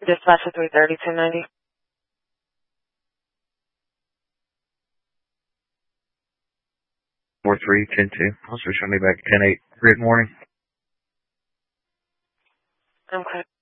Dispatch at 330, 1090. 4310-2. Also showing me back 10-8. Good morning. Okay.